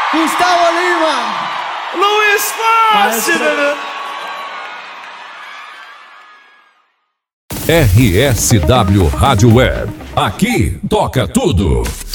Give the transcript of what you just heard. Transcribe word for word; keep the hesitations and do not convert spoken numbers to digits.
Gustavo Lima, Luiz Fácil. R S W Rádio Web. Aqui toca tudo.